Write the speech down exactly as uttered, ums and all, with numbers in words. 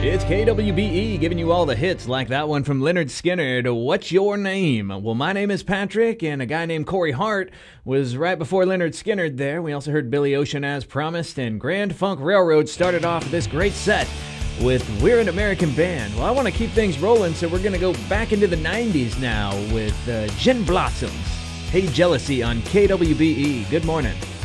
It's K W B E giving you all the hits like that one from Lynyrd Skynyrd. What's your name? Well, my name is Patrick, and a guy named Corey Hart was right before Lynyrd Skynyrd there. We also heard Billy Ocean as promised, and Grand Funk Railroad started off this great set with We're an American Band. Well, I want to keep things rolling, so we're going to go back into the nineties now with uh, Gin Blossoms. Hey Jealousy on K W B E. Good morning.